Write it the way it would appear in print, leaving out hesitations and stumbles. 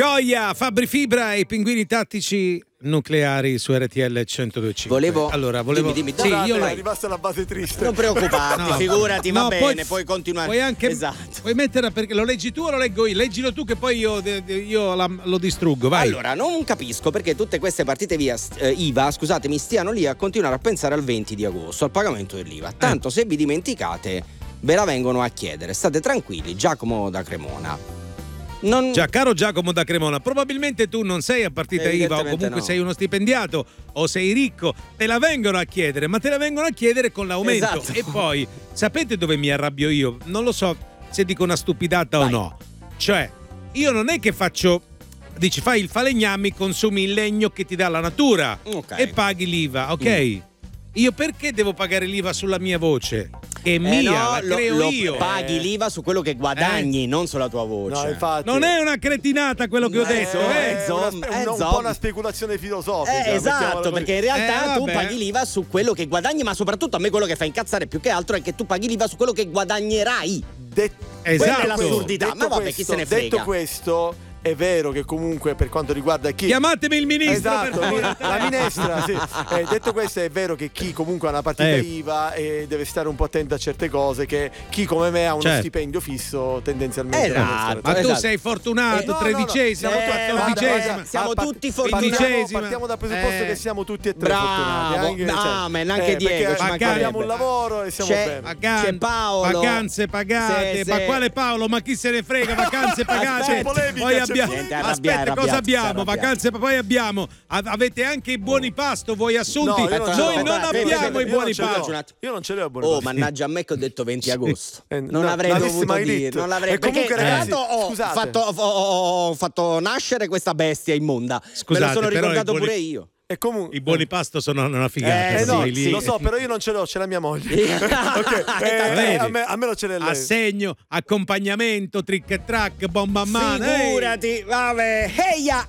Goia, Fabri Fibra e i pinguini tattici nucleari su RTL 102.5. Volevo Dimmi. Sì, Scusate, io è rimasta la base triste. Non preoccuparti, No. figurati, va No, bene, puoi continuare. Puoi anche Esatto. puoi metterla, perché lo leggi tu o lo leggo io? Leggilo tu che poi io lo distruggo, vai. Allora, non capisco perché tutte queste partite IVA, scusatemi, stiano lì a continuare a pensare al 20 di agosto, al pagamento dell'IVA. Tanto se vi dimenticate, ve la vengono a chiedere. State tranquilli, Giacomo da Cremona. Caro Giacomo da Cremona, probabilmente tu non sei a partita IVA o comunque no. sei uno stipendiato o sei ricco, te la vengono a chiedere, ma te la vengono a chiedere con l'aumento. Esatto. E poi, sapete dove mi arrabbio io? Non lo so se dico una stupidata o no. Cioè, io non è che dici fai il falegnami, consumi il legno che ti dà la natura e paghi l'IVA, ok? Io perché devo pagare l'IVA sulla mia voce? Che è mia, no, la creo io. Paghi l'IVA su quello che guadagni, non sulla tua voce. No, infatti. Non è una cretinata quello che ho detto, È un po' una speculazione filosofica. Esatto, perché in realtà tu vabbè. paghi l'IVA su quello che guadagni, ma soprattutto a me quello che fa incazzare più che altro è che tu paghi l'IVA su quello che guadagnerai. Quella è l'assurdità, ma vabbè, chi se ne frega. Detto questo, è vero che comunque per quanto riguarda chi... Chiamatemi il ministro. Esatto, per la minestra, sì. Detto questo, è vero che chi comunque ha una partita IVA deve stare un po' attento a certe cose, che chi come me ha uno stipendio fisso tendenzialmente. Esatto. Ma tu sei fortunato, tredicesima, quattordicesima. Siamo tutti fortunati. Partiamo dal presupposto che siamo tutti e tre fortunati. Anche Diego. Abbiamo un lavoro e siamo bene. C'è Paolo. Vacanze pagate. Ma quale Paolo? Ma chi se ne frega? Vacanze pagate. Poi aspetta, cosa abbiamo? Vacanze, poi avete anche i buoni pasto voi assunti. Noi non abbiamo i buoni pasto. Io non ce li ho buoni pasto. Mannaggia a me che ho detto 20 agosto. Non no, avrei dovuto mai dire. detto. Non l'avrei Comunque, perché ragazzi, ho fatto nascere questa bestia immonda. Me lo sono ricordato pure io. E comunque... I buoni pasto sono una figata. No, lì. lo so, però io non ce l'ho, c'è la mia moglie. Okay. A me lo ce l'è lei. Assegno, accompagnamento, trick e track, bomba a mano. Figurati, vabbè. Eia,